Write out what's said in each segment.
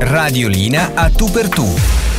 Radiolina a tu per tu.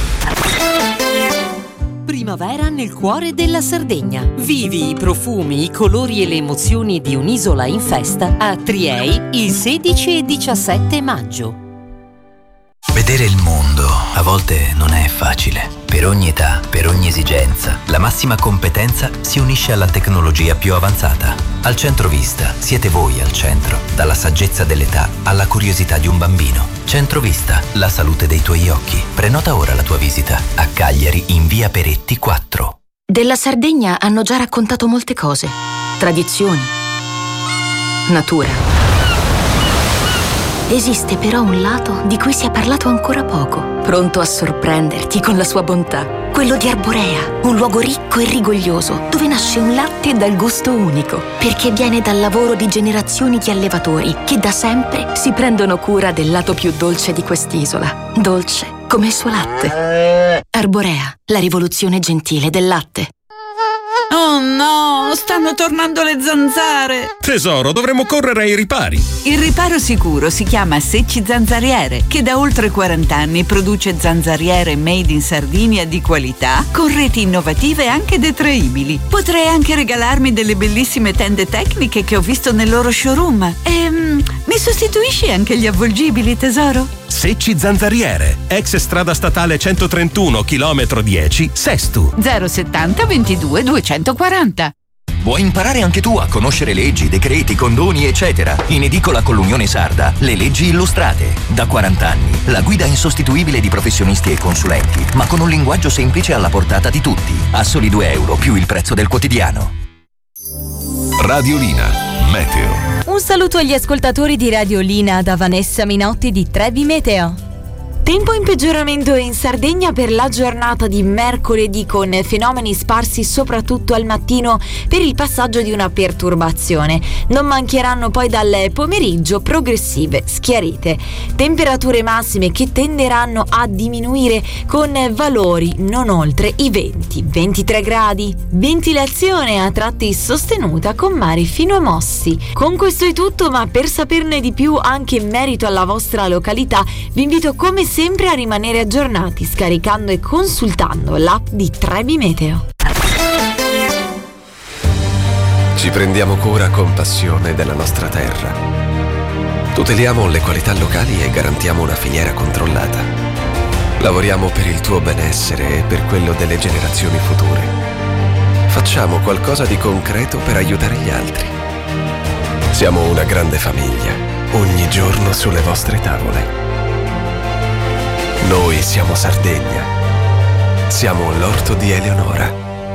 Primavera nel cuore della Sardegna. Vivi i profumi, i colori e le emozioni di un'isola in festa a Triei il 16 e 17 maggio. Vedere il mondo a volte non è facile. Per ogni età, per ogni esigenza, la massima competenza si unisce alla tecnologia più avanzata. Al Centrovista siete voi al centro, dalla saggezza dell'età alla curiosità di un bambino. Centrovista, la salute dei tuoi occhi. Prenota ora la tua visita a Cagliari in via Peretti 4. Della Sardegna hanno già raccontato molte cose. Tradizioni, natura. Esiste però un lato di cui si è parlato ancora poco, pronto a sorprenderti con la sua bontà. Quello di Arborea, un luogo ricco e rigoglioso, dove nasce un latte dal gusto unico, perché viene dal lavoro di generazioni di allevatori che da sempre si prendono cura del lato più dolce di quest'isola. Dolce come il suo latte. Arborea, la rivoluzione gentile del latte. Oh no, stanno tornando le zanzare. Tesoro, dovremmo correre ai ripari. Il riparo sicuro si chiama Secci Zanzariere, che da oltre 40 anni produce zanzariere made in Sardinia di qualità, con reti innovative e anche detraibili. Potrei anche regalarmi delle bellissime tende tecniche che ho visto nel loro showroom. Mi sostituisci anche gli avvolgibili, tesoro? Secci Zanzariere, ex strada statale 131, chilometro 10, Sestu. 070 22 240. Vuoi imparare anche tu a conoscere leggi, decreti, condoni, eccetera? In edicola con l'Unione Sarda, le leggi illustrate. Da 40 anni, la guida insostituibile di professionisti e consulenti, ma con un linguaggio semplice alla portata di tutti. A soli €2 più il prezzo del quotidiano. Radiolina Meteo. Un saluto agli ascoltatori di Radiolina da Vanessa Minotti di Trevi Meteo. Tempo in peggioramento in Sardegna per la giornata di mercoledì, con fenomeni sparsi soprattutto al mattino per il passaggio di una perturbazione. Non mancheranno poi dal pomeriggio progressive schiarite. Temperature massime che tenderanno a diminuire con valori non oltre i 20-23 gradi. Ventilazione a tratti sostenuta con mari fino a mossi. Con questo è tutto, ma per saperne di più anche in merito alla vostra località vi invito come sempre a rimanere aggiornati scaricando e consultando l'app di Trevi Meteo. Ci prendiamo cura con passione della nostra terra. Tuteliamo le qualità locali e garantiamo una filiera controllata. Lavoriamo per il tuo benessere e per quello delle generazioni future. Facciamo qualcosa di concreto per aiutare gli altri. Siamo una grande famiglia, ogni giorno sulle vostre tavole. Noi siamo Sardegna. Siamo l'orto di Eleonora.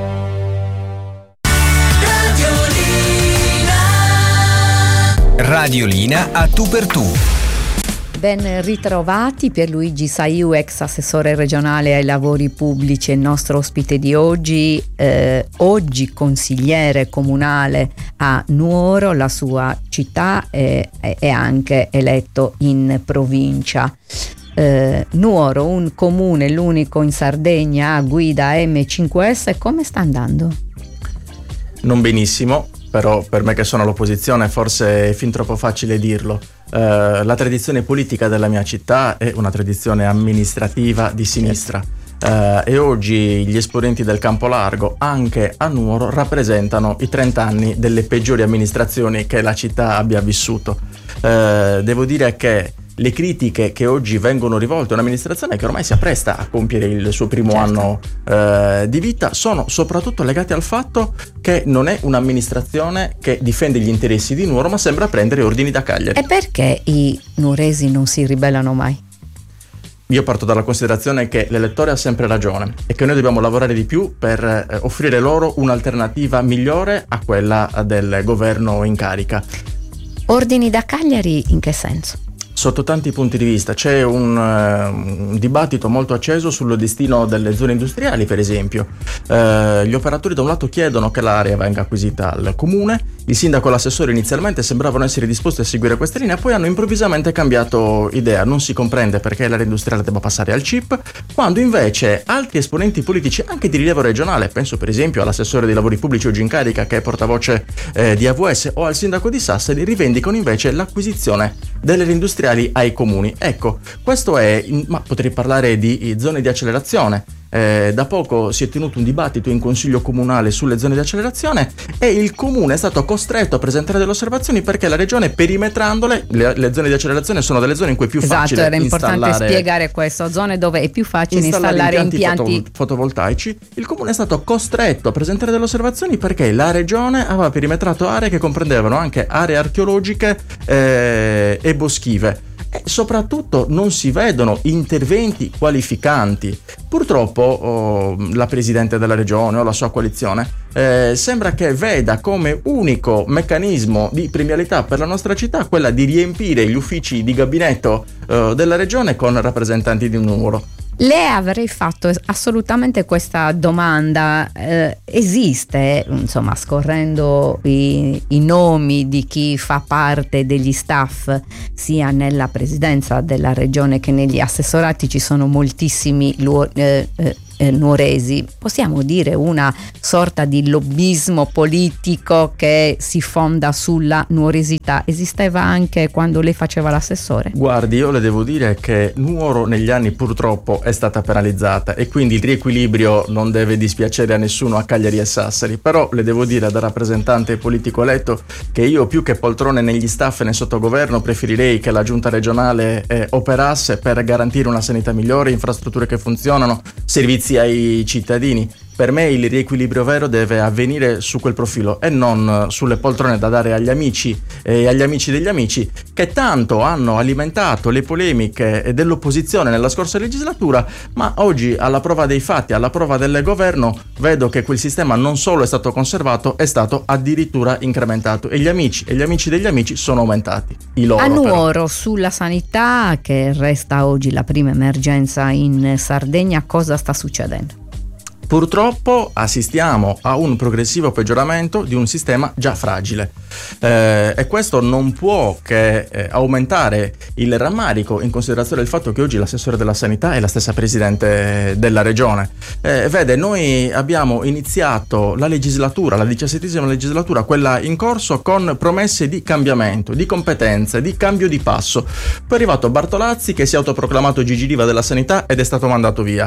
Radiolina a tu per tu. Ben ritrovati Pierluigi Saiu, ex assessore regionale ai lavori pubblici, il nostro ospite di oggi, oggi consigliere comunale a Nuoro, la sua città, è anche eletto in provincia. Nuoro, un comune, l'unico in Sardegna a guida M5S, come sta andando? Non benissimo, però per me che sono all'opposizione forse è fin troppo facile dirlo. La tradizione politica della mia città è una tradizione amministrativa di sinistra. E oggi gli esponenti del campo largo anche a Nuoro rappresentano i 30 anni delle peggiori amministrazioni che la città abbia vissuto. Devo dire che le critiche che oggi vengono rivolte a un'amministrazione che ormai si appresta a compiere il suo primo anno di vita sono soprattutto legate al fatto che non è un'amministrazione che difende gli interessi di Nuoro, ma sembra prendere ordini da Cagliari. E perché i nuoresi non si ribellano mai? Io parto dalla considerazione che l'elettore ha sempre ragione e che noi dobbiamo lavorare di più per offrire loro un'alternativa migliore a quella del governo in carica. Ordini da Cagliari in che senso? Sotto tanti punti di vista. C'è un dibattito molto acceso sul destino delle zone industriali, per esempio. Gli operatori da un lato chiedono che l'area venga acquisita al comune, il sindaco e l'assessore inizialmente sembravano essere disposti a seguire questa linea, poi hanno improvvisamente cambiato idea. Non si comprende perché l'area industriale debba passare al CIP, quando invece altri esponenti politici anche di rilievo regionale, penso per esempio all'assessore dei lavori pubblici oggi in carica che è portavoce di AVS, o al sindaco di Sassari, rivendicano invece l'acquisizione delle industriali industriali ai comuni. Ecco, questo è, ma potrei parlare di zone di accelerazione. Da poco si è tenuto un dibattito in consiglio comunale sulle zone di accelerazione e il comune è stato costretto a presentare delle osservazioni perché la regione, perimetrandole, le zone di accelerazione sono delle zone in cui è più facile era importante spiegare questo, zone dove è più facile installare impianti fotovoltaici. Il comune è stato costretto a presentare delle osservazioni perché la regione aveva perimetrato aree che comprendevano anche aree archeologiche e boschive. E soprattutto non si vedono interventi qualificanti. Purtroppo la presidente della regione o la sua coalizione sembra che veda come unico meccanismo di premialità per la nostra città quella di riempire gli uffici di gabinetto della regione con rappresentanti di un numero. Le avrei fatto assolutamente questa domanda. Esiste, insomma, scorrendo i nomi di chi fa parte degli staff sia nella presidenza della regione che negli assessorati, ci sono moltissimi nuoresi, possiamo dire una sorta di lobbismo politico che si fonda sulla nuoresità. Esisteva anche quando lei faceva l'assessore? Guardi, io le devo dire che Nuoro negli anni purtroppo è stata penalizzata e quindi il riequilibrio non deve dispiacere a nessuno a Cagliari e Sassari, però le devo dire da rappresentante politico eletto che io, più che poltrone negli staff e nel sottogoverno, preferirei che la giunta regionale operasse per garantire una sanità migliore, infrastrutture che funzionano, servizi ai cittadini. Per me il riequilibrio vero deve avvenire su quel profilo e non sulle poltrone da dare agli amici e agli amici degli amici, che tanto hanno alimentato le polemiche dell'opposizione nella scorsa legislatura, ma oggi, alla prova dei fatti, alla prova del governo, vedo che quel sistema non solo è stato conservato, è stato addirittura incrementato e gli amici degli amici sono aumentati. I loro, a Nuoro, però. Sulla sanità, che resta oggi la prima emergenza in Sardegna, cosa sta succedendo? Purtroppo assistiamo a un progressivo peggioramento di un sistema già fragile e questo non può che aumentare il rammarico, in considerazione del fatto che oggi l'assessore della sanità è la stessa presidente della regione. Vede, noi abbiamo iniziato la legislatura, la 17ª legislatura, quella in corso, con promesse di cambiamento, di competenze, di cambio di passo. Poi è arrivato Bartolazzi, che si è autoproclamato Gigi Riva della sanità ed è stato mandato via.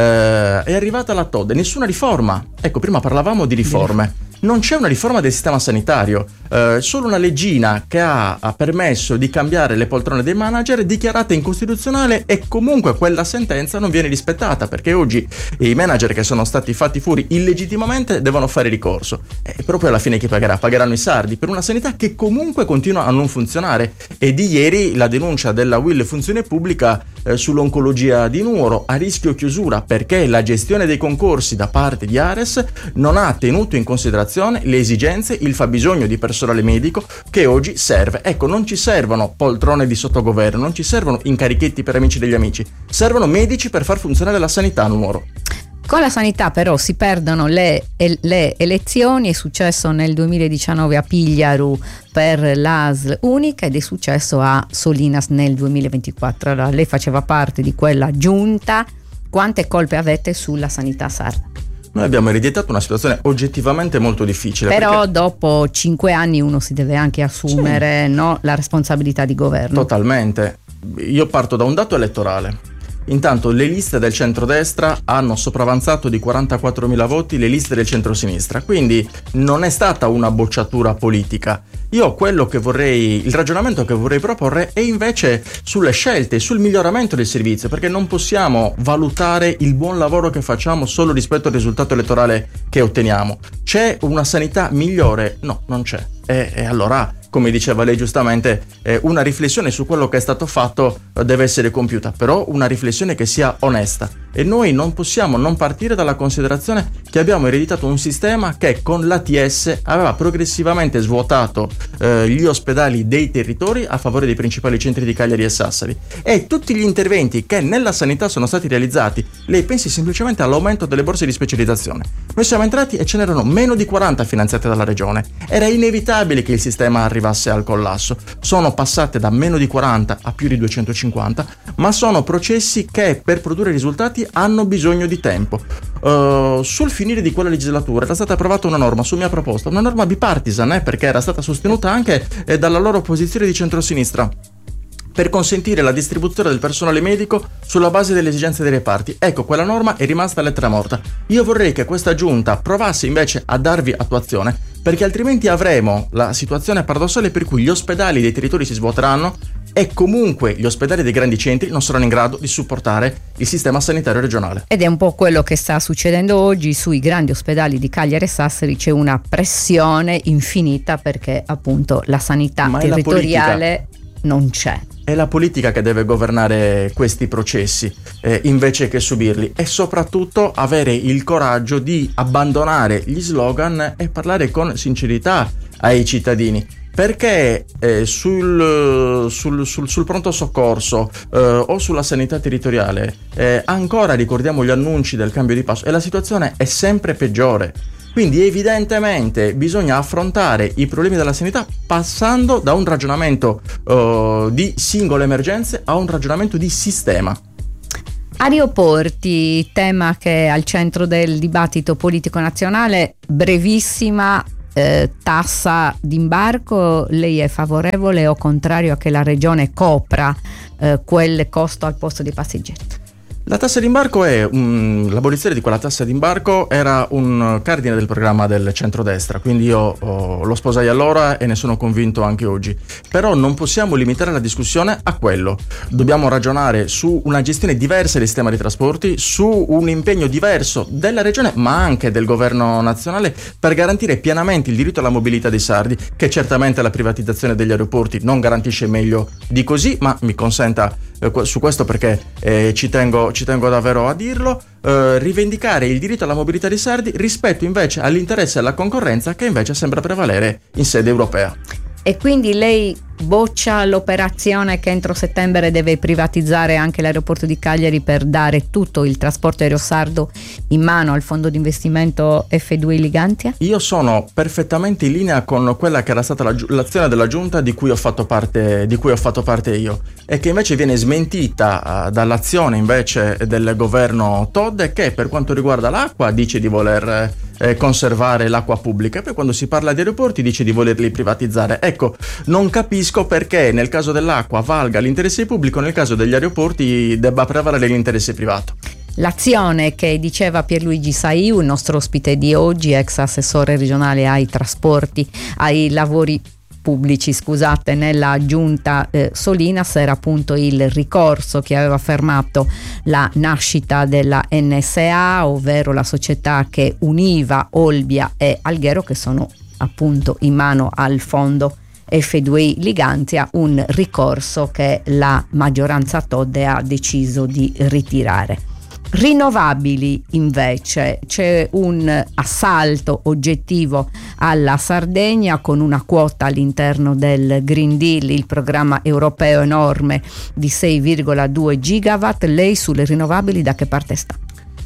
È arrivata la Todde, nessuna riforma. Ecco, prima parlavamo di riforme. Non c'è una riforma del sistema sanitario, solo una leggina che ha permesso di cambiare le poltrone dei manager, dichiarata incostituzionale, e comunque quella sentenza non viene rispettata, perché oggi i manager che sono stati fatti fuori illegittimamente devono fare ricorso e proprio alla fine chi pagherà? Pagheranno i sardi per una sanità che comunque continua a non funzionare. E di ieri la denuncia della Will Funzione Pubblica sull'oncologia di Nuoro, a rischio chiusura perché la gestione dei concorsi da parte di Ares non ha tenuto in considerazione le esigenze, il fabbisogno di personale medico che oggi serve. Ecco, non ci servono poltrone di sottogoverno, non ci servono incarichetti per amici degli amici, servono medici per far funzionare la sanità a Nuoro. Con la sanità però si perdono le elezioni. È successo nel 2019 a Pigliaru per l'ASL unica ed è successo a Solinas nel 2024. Allora, lei faceva parte di quella giunta. Quante colpe avete sulla sanità sarda? Noi abbiamo ereditato una situazione oggettivamente molto difficile. Però perché dopo 5 anni uno si deve anche assumere, sì, no, la responsabilità di governo. Totalmente. Io parto da un dato elettorale. Intanto le liste del centrodestra hanno sopravanzato di 44.000 voti le liste del centrosinistra, quindi non è stata una bocciatura politica. Io quello che vorrei, il ragionamento che vorrei proporre è invece sulle scelte, sul miglioramento del servizio, perché non possiamo valutare il buon lavoro che facciamo solo rispetto al risultato elettorale che otteniamo. C'è una sanità migliore? No, non c'è. E allora, come diceva lei giustamente, una riflessione su quello che è stato fatto deve essere compiuta, però una riflessione che sia onesta. E noi non possiamo non partire dalla considerazione che abbiamo ereditato un sistema che con l'ATS aveva progressivamente svuotato gli ospedali dei territori a favore dei principali centri di Cagliari e Sassari. E tutti gli interventi che nella sanità sono stati realizzati, lei pensi semplicemente all'aumento delle borse di specializzazione. Noi siamo entrati e ce n'erano meno di 40 finanziate dalla regione. Era inevitabile che il sistema arrivasse al collasso. Sono passate da meno di 40 a più di 250, ma sono processi che per produrre risultati hanno bisogno di tempo. Sul finire di quella legislatura era stata approvata una norma su mia proposta, una norma bipartisan, perché era stata sostenuta anche dalla loro opposizione di centrosinistra, per consentire la distribuzione del personale medico sulla base delle esigenze dei reparti. Ecco, quella norma è rimasta lettera morta. Io vorrei che questa giunta provasse invece a darvi attuazione, perché altrimenti avremo la situazione paradossale per cui gli ospedali dei territori si svuoteranno e comunque gli ospedali dei grandi centri non saranno in grado di supportare il sistema sanitario regionale. Ed è un po' quello che sta succedendo oggi sui grandi ospedali di Cagliari e Sassari. C'è una pressione infinita perché appunto la sanità territoriale non c'è. È la politica che deve governare questi processi invece che subirli, e soprattutto avere il coraggio di abbandonare gli slogan e parlare con sincerità ai cittadini. Perché sul pronto soccorso o sulla sanità territoriale ancora ricordiamo gli annunci del cambio di passo e la situazione è sempre peggiore. Quindi evidentemente bisogna affrontare i problemi della sanità passando da un ragionamento di singole emergenze a un ragionamento di sistema. Aeroporti, tema che è al centro del dibattito politico nazionale. Brevissima, tassa d'imbarco, lei è favorevole o contrario a che la regione copra quel costo al posto dei passeggeri? La tassa d'imbarco l'abolizione di quella tassa d'imbarco era un cardine del programma del centrodestra, quindi io lo sposai allora e ne sono convinto anche oggi. Però non possiamo limitare la discussione a quello. Dobbiamo ragionare su una gestione diversa del sistema dei trasporti, su un impegno diverso della regione ma anche del governo nazionale per garantire pienamente il diritto alla mobilità dei sardi, che certamente la privatizzazione degli aeroporti non garantisce meglio di così, ma mi consenta su questo perché ci tengo davvero a dirlo, rivendicare il diritto alla mobilità dei sardi rispetto invece all'interesse e alla concorrenza che invece sembra prevalere in sede europea. E quindi lei boccia l'operazione che entro settembre deve privatizzare anche l'aeroporto di Cagliari per dare tutto il trasporto aereo sardo in mano al fondo di investimento F2 Ligantia? Io sono perfettamente in linea con quella che era stata l'azione della giunta di cui ho fatto parte io, e che invece viene smentita dall'azione invece del governo Todde, che per quanto riguarda l'acqua dice di voler conservare l'acqua pubblica, e poi quando si parla di aeroporti dice di volerli privatizzare. Ecco, non capisco perché nel caso dell'acqua valga l'interesse pubblico, nel caso degli aeroporti debba prevalere l'interesse privato. L'azione che diceva Pierluigi Saiu, il nostro ospite di oggi, ex assessore regionale ai trasporti, ai lavori pubblici, scusate, nella giunta Solinas, era appunto il ricorso che aveva fermato la nascita della NSA, ovvero la società che univa Olbia e Alghero, che sono appunto in mano al fondo F2 Ligantia, un ricorso che la maggioranza Todde ha deciso di ritirare. Rinnovabili invece, c'è un assalto oggettivo alla Sardegna con una quota all'interno del Green Deal, il programma europeo enorme di 6,2 gigawatt. Lei sulle rinnovabili da che parte sta?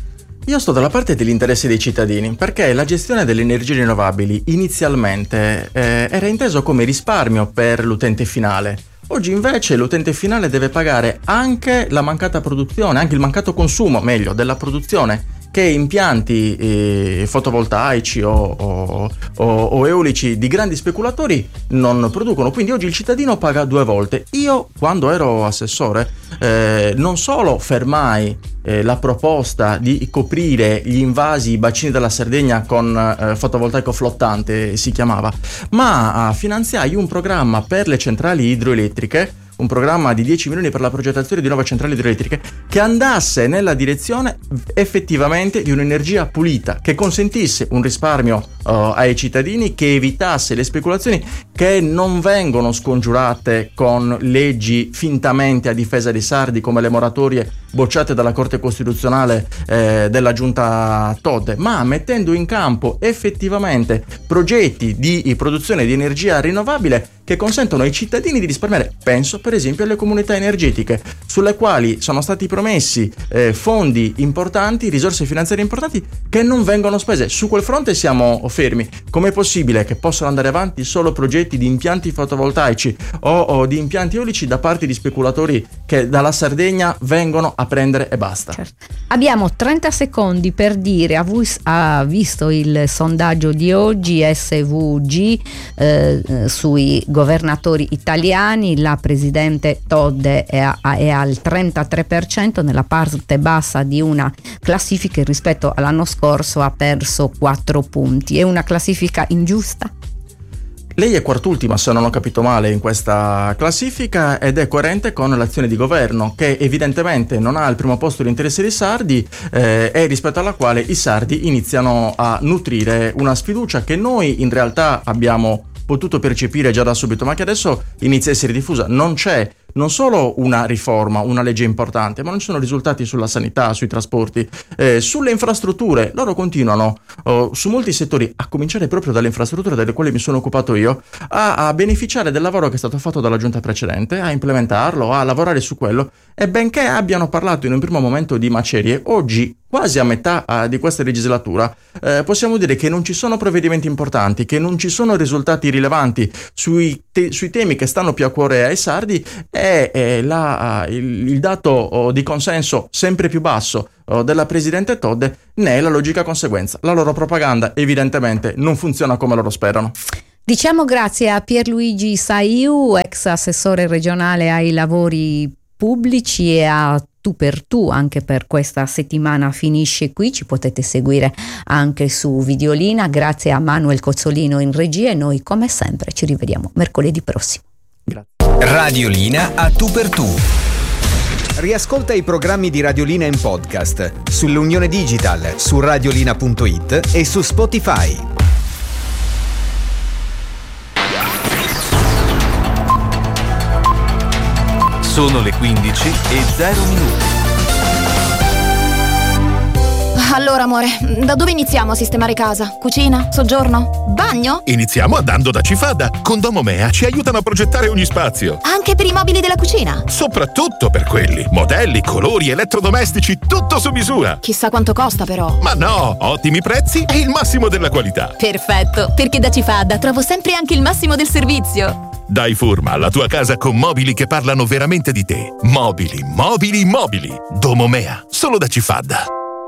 Io sto dalla parte degli interessi dei cittadini, perché la gestione delle energie rinnovabili inizialmente era inteso come risparmio per l'utente finale. Oggi invece l'utente finale deve pagare anche la mancata produzione, anche il mancato consumo, meglio, della produzione che impianti fotovoltaici o eolici di grandi speculatori non producono. Quindi oggi il cittadino paga due volte. Io, quando ero assessore, non solo fermai la proposta di coprire gli invasi bacini della Sardegna con fotovoltaico flottante, si chiamava, ma finanziai un programma per le centrali idroelettriche, un programma di 10 milioni per la progettazione di nuove centrali idroelettriche che andasse nella direzione effettivamente di un'energia pulita, che consentisse un risparmio ai cittadini, che evitasse le speculazioni che non vengono scongiurate con leggi fintamente a difesa dei sardi come le moratorie bocciate dalla Corte Costituzionale della giunta Todde, ma mettendo in campo effettivamente progetti di produzione di energia rinnovabile che consentono ai cittadini di risparmiare. Penso per esempio alle comunità energetiche, sulle quali sono stati promessi fondi importanti, risorse finanziarie importanti che non vengono spese. Su quel fronte siamo fermi. Com'è possibile che possano andare avanti solo progetti di impianti fotovoltaici o di impianti eolici da parte di speculatori che dalla Sardegna vengono a prendere e basta? Certo. Abbiamo 30 secondi per dire, ha visto il sondaggio di oggi SVG sui governatori italiani. La presidente Todd è al 33%, nella parte bassa di una classifica. Rispetto all'anno scorso ha perso 4 punti. È una classifica ingiusta? Lei è quart'ultima, se non ho capito male, in questa classifica, ed è coerente con l'azione di governo, che evidentemente non ha al primo posto l'interesse dei sardi e rispetto alla quale i sardi iniziano a nutrire una sfiducia che noi in realtà abbiamo potuto percepire già da subito, ma che adesso inizia a essere diffusa. Non c'è non solo una riforma, una legge importante, ma non ci sono risultati sulla sanità, sui trasporti, sulle infrastrutture. Loro continuano su molti settori, a cominciare proprio dalle infrastrutture delle quali mi sono occupato io, a beneficiare del lavoro che è stato fatto dalla giunta precedente, a implementarlo, a lavorare su quello, e benché abbiano parlato in un primo momento di macerie, oggi, quasi a metà di questa legislatura, possiamo dire che non ci sono provvedimenti importanti, che non ci sono risultati rilevanti sui temi che stanno più a cuore ai sardi, e il dato di consenso sempre più basso della presidente Todd ne è la logica conseguenza. La loro propaganda evidentemente non funziona come loro sperano. Diciamo grazie a Pierluigi Saiu, ex assessore regionale ai lavori pubblici, e a Tu per Tu anche per questa settimana finisce qui. Ci potete seguire anche su Videolina. Grazie a Manuel Cozzolino in regia, e noi come sempre ci rivediamo mercoledì prossimo. Grazie. Radiolina a Tu per Tu. Riascolta i programmi di Radiolina in podcast sull'Unione Digital, su radiolina.it e su Spotify. Sono le 15:00. Allora, amore, da dove iniziamo a sistemare casa? Cucina? Soggiorno? Bagno? Iniziamo andando da Cifada. Con Domomea ci aiutano a progettare ogni spazio. Anche per i mobili della cucina? Soprattutto per quelli. Modelli, colori, elettrodomestici, tutto su misura. Chissà quanto costa però. Ma no, ottimi prezzi e il massimo della qualità. Perfetto, perché da Cifada trovo sempre anche il massimo del servizio. Dai Furma alla tua casa con mobili che parlano veramente di te. Mobili, mobili, mobili. Domomea, solo da Cifada.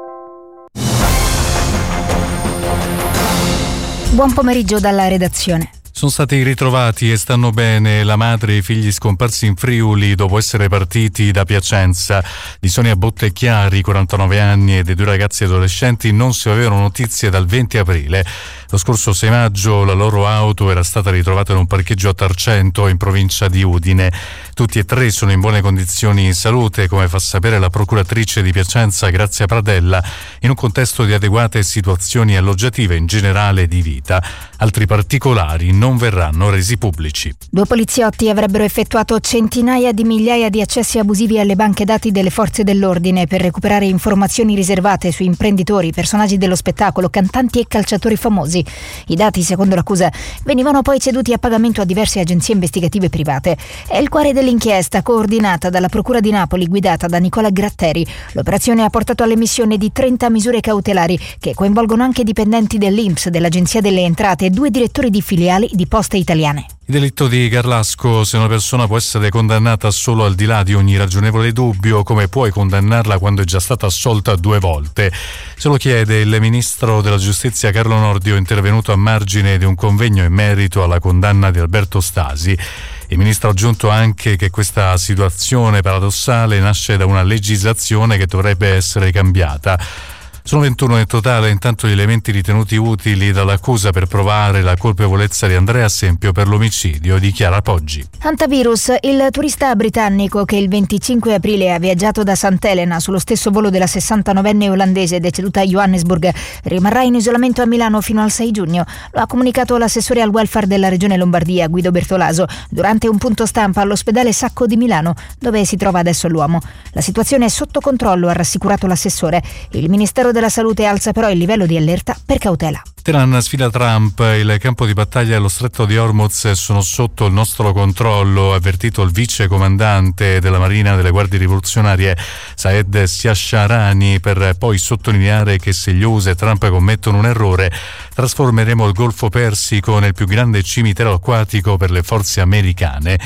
Buon pomeriggio dalla redazione. Sono stati ritrovati e stanno bene la madre e i figli scomparsi in Friuli dopo essere partiti da Piacenza. Di Sonia Bottecchiari, 49 anni, e dei 2 ragazzi adolescenti non si avevano notizie dal 20 aprile. Lo scorso 6 maggio la loro auto era stata ritrovata in un parcheggio a Tarcento, in provincia di Udine. Tutti e 3 sono in buone condizioni di salute, come fa sapere la procuratrice di Piacenza, Grazia Pradella, in un contesto di adeguate situazioni alloggiative in generale di vita. Altri particolari non verranno resi pubblici. 2 poliziotti avrebbero effettuato centinaia di migliaia di accessi abusivi alle banche dati delle forze dell'ordine per recuperare informazioni riservate su imprenditori, personaggi dello spettacolo, cantanti e calciatori famosi. I dati, secondo l'accusa, venivano poi ceduti a pagamento a diverse agenzie investigative private. È il cuore dell'inchiesta, coordinata dalla Procura di Napoli, guidata da Nicola Gratteri. L'operazione ha portato all'emissione di 30 misure cautelari che coinvolgono anche dipendenti dell'INPS, dell'Agenzia delle Entrate, e 2 direttori di filiali di Poste Italiane. Il delitto di Garlasco: se una persona può essere condannata solo al di là di ogni ragionevole dubbio, come puoi condannarla quando è già stata assolta 2 volte? Se lo chiede il ministro della Giustizia Carlo Nordio, intervenuto a margine di un convegno in merito alla condanna di Alberto Stasi. Il ministro ha aggiunto anche che questa situazione paradossale nasce da una legislazione che dovrebbe essere cambiata. Sono 21 in totale, intanto gli elementi ritenuti utili dall'accusa per provare la colpevolezza di Andrea Sempio per l'omicidio di Chiara Poggi. Hantavirus, il turista britannico che il 25 aprile ha viaggiato da Sant'Elena sullo stesso volo della 69enne olandese deceduta a Johannesburg, rimarrà in isolamento a Milano fino al 6 giugno. Lo ha comunicato l'assessore al welfare della regione Lombardia, Guido Bertolaso, durante un punto stampa all'ospedale Sacco di Milano, dove si trova adesso l'uomo. La situazione è sotto controllo, ha rassicurato l'assessore. Il Ministero della Salute alza però il livello di allerta per cautela. Teheran sfida Trump: il campo di battaglia e lo stretto di Hormuz sono sotto il nostro controllo, ha avvertito il vice comandante della Marina delle Guardie Rivoluzionarie Saed Siasharani, per poi sottolineare che se gli USA e Trump commettono un errore trasformeremo il Golfo Persico nel più grande cimitero acquatico per le forze americane.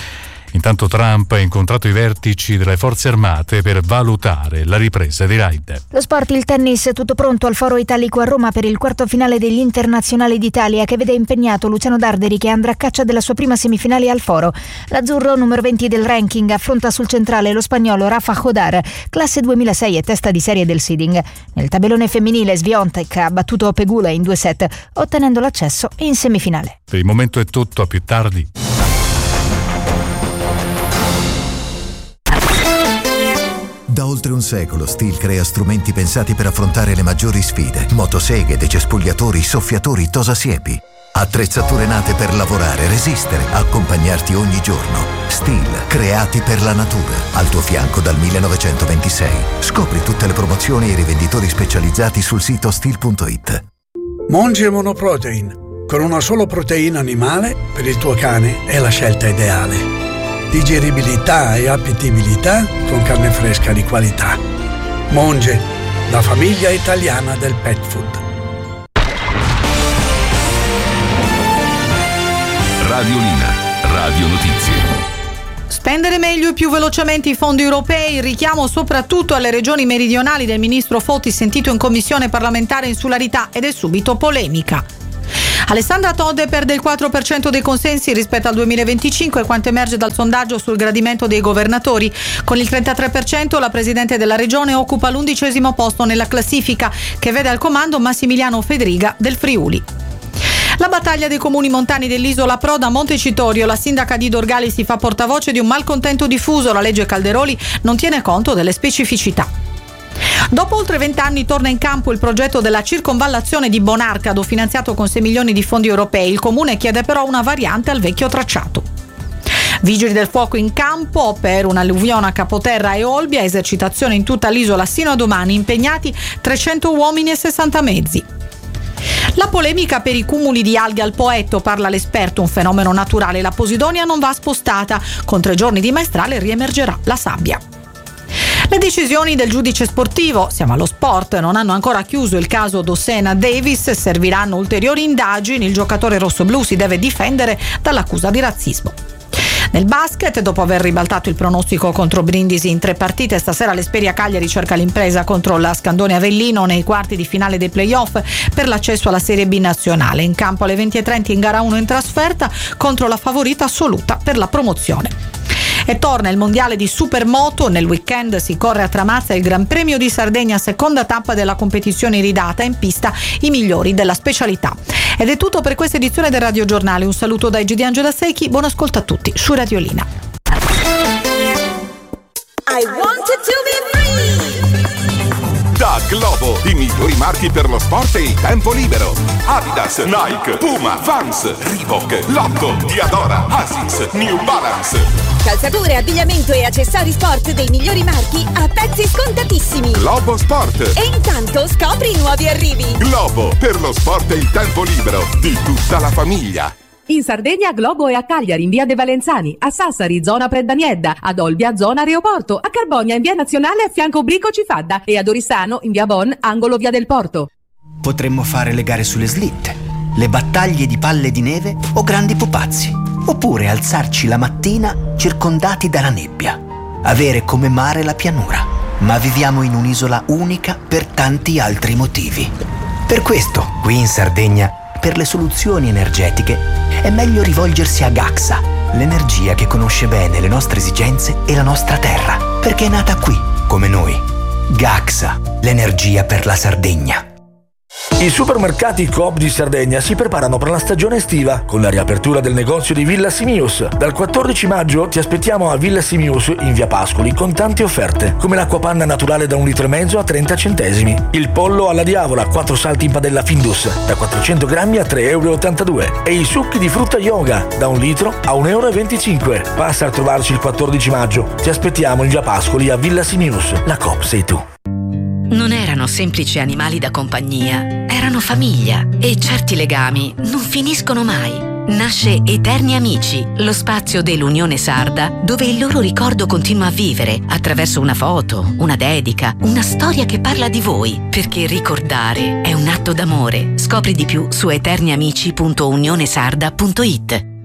Intanto Trump ha incontrato i vertici delle forze armate per valutare la ripresa dei raid. Lo sport, il tennis, tutto pronto al Foro Italico a Roma per il quarto finale degli Internazionali d'Italia, che vede impegnato Luciano Darderi, che andrà a caccia della sua prima semifinale al Foro. L'azzurro, numero 20 del ranking, affronta sul centrale lo spagnolo Rafa Jodar, classe 2006 e testa di serie del seeding. Nel tabellone femminile Swiatek ha battuto Pegula in 2 set, ottenendo l'accesso in semifinale. Per il momento è tutto, a più tardi. Da oltre un secolo Stihl crea strumenti pensati per affrontare le maggiori sfide: motoseghe, decespugliatori, soffiatori, tosasiepi. Attrezzature nate per lavorare, resistere, accompagnarti ogni giorno. Stihl, creati per la natura. Al tuo fianco dal 1926. Scopri tutte le promozioni e i rivenditori specializzati sul sito stihl.it. Monge Monoprotein. Con una sola proteina animale, per il tuo cane è la scelta ideale. Digeribilità e appetibilità con carne fresca di qualità. Monge, la famiglia italiana del pet food. Radiolina, Radio Notizie. Spendere meglio e più velocemente i fondi europei, richiamo soprattutto alle regioni meridionali del ministro Foti, sentito in commissione parlamentare insularità, ed è subito polemica. Alessandra Todde perde il 4% dei consensi rispetto al 2025, quanto emerge dal sondaggio sul gradimento dei governatori. Con il 33% la presidente della regione occupa l'11° posto nella classifica, che vede al comando Massimiliano Fedriga del Friuli. La battaglia dei comuni montani dell'isola approda a Montecitorio. La sindaca di Dorgali si fa portavoce di un malcontento diffuso. La legge Calderoli non tiene conto delle specificità. Dopo oltre 20 anni torna in campo il progetto della circonvallazione di Bonarcado, finanziato con 6 milioni di fondi europei. Il comune chiede però una variante al vecchio tracciato. Vigili del fuoco in campo per un'alluvione a Capoterra e Olbia, esercitazione in tutta l'isola sino a domani, impegnati 300 uomini e 60 mezzi. La polemica per i cumuli di alghe al Poetto, parla l'esperto, un fenomeno naturale. La Posidonia non va spostata, con 3 giorni di maestrale riemergerà la sabbia. Le decisioni del giudice sportivo, siamo allo sport, non hanno ancora chiuso il caso Dossena Davis, serviranno ulteriori indagini, il giocatore rossoblu si deve difendere dall'accusa di razzismo. Nel basket, dopo aver ribaltato il pronostico contro Brindisi in 3 partite, stasera l'Esperia Cagliari cerca l'impresa contro la Scandone Avellino nei quarti di finale dei playoff per l'accesso alla Serie B nazionale. In campo alle 20:30 in gara 1 in trasferta contro la favorita assoluta per la promozione. E torna il mondiale di Supermoto. Nel weekend si corre a Tramazza il Gran Premio di Sardegna, seconda tappa della competizione iridata, in pista i migliori della specialità. Ed è tutto per questa edizione del Radio Giornale. Un saluto da Egidio Angela Secchi, buon ascolto a tutti su Radiolina. I wanted to be free. Da Globo, i migliori marchi per lo sport e il tempo libero. Adidas, Nike, Puma, Vans, Reebok, Lotto, Diadora, Asics, New Balance. Calzature, abbigliamento e accessori sport dei migliori marchi a prezzi scontatissimi. Globo Sport. E intanto scopri i nuovi arrivi. Globo, per lo sport e il tempo libero di tutta la famiglia. In Sardegna Globo è a Cagliari in via De Valenzani, a Sassari zona Preddaniedda, ad Olbia zona Aeroporto, a Carbonia in via Nazionale a fianco Brico Cifadda e ad Oristano in via Bon angolo via del Porto. Potremmo fare le gare sulle slitte, le battaglie di palle di neve o grandi pupazzi, oppure alzarci la mattina circondati dalla nebbia, avere come mare la pianura. Ma viviamo in un'isola unica per tanti altri motivi. Per questo, qui in Sardegna, per le soluzioni energetiche è meglio rivolgersi a Gaxa, l'energia che conosce bene le nostre esigenze e la nostra terra, perché è nata qui, come noi. Gaxa, l'energia per la Sardegna. I supermercati Coop di Sardegna si preparano per la stagione estiva con la riapertura del negozio di Villa Simius. Dal 14 maggio ti aspettiamo a Villa Simius in via Pascoli con tante offerte, come l'acquapanna naturale da 1,5 litri a 30 centesimi, il pollo alla diavola 4 salti in padella Findus da 400 grammi a 3,82 € e i succhi di frutta yoga da 1 litro a 1,25 €. Passa a trovarci il 14 maggio. Ti aspettiamo in via Pascoli a Villa Simius. La Coop sei tu. Non erano semplici animali da compagnia, erano famiglia e certi legami non finiscono mai. Nasce Eterni Amici, lo spazio dell'Unione Sarda dove il loro ricordo continua a vivere attraverso una foto, una dedica, una storia che parla di voi, perché ricordare è un atto d'amore. Scopri di più su eterniamici.unionesarda.it.